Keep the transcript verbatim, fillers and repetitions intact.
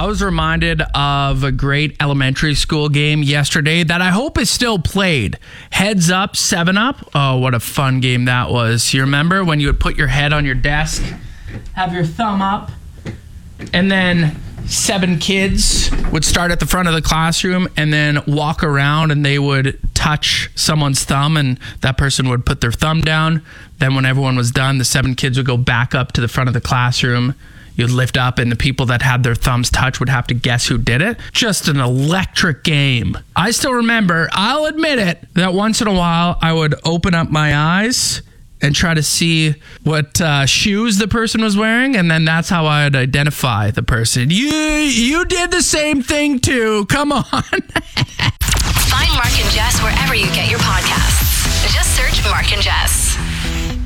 I was reminded of a great elementary school game yesterday that I hope is still played. Heads Up, seven up. Oh, what a fun game that was. You remember when you would put your head on your desk, have your thumb up, and then seven kids would start at the front of the classroom and then walk around and they would touch someone's thumb and that person would put their thumb down. Then when everyone was done, the seven kids would go back up to the front of the classroom. You'd lift up and the people that had their thumbs touched would have to guess who did it. Just an electric game. I still remember, I'll admit it, that once in a while I would open up my eyes and try to see what uh, shoes the person was wearing, and then that's how I'd identify the person. You you did the same thing too. Come on. Find Mark and Jess wherever you get your podcasts. Just search Mark and Jess.